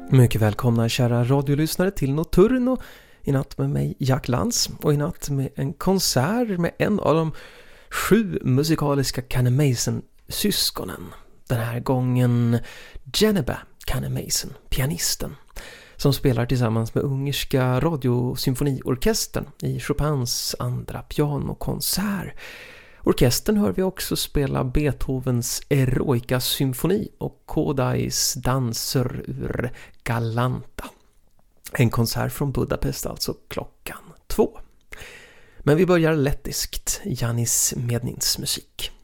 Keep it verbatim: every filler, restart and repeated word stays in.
Mycket välkomna kära radiolyssnare till Nocturno. I natt med mig Jack Lantz och i natt med en konsert med en av de sju musikaliska Canemason-syskonen. Den här gången Geneba Canemason, pianisten, som spelar tillsammans med ungerska radiosymfoniorkestern i Chopins andra pianokonsert. Orkestern hör vi också spela Beethovens Eroica-symfoni och Kodais danser ur Galanta. En konsert från Budapest alltså klockan två. Men vi börjar lettiskt, Janis Mednins musik.